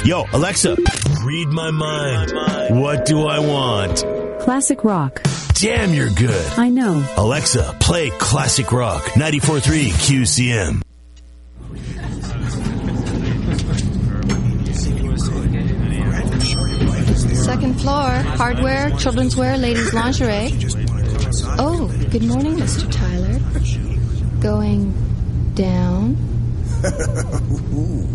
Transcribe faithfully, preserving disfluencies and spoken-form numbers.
Yo, Alexa, read my mind. What do I want? Classic rock. Damn, you're good. I know. Alexa, play Classic Rock, ninety-four point three Q C M. Second floor, hardware, children's wear, ladies' lingerie. Oh, good morning, Mister Tyler. Going down.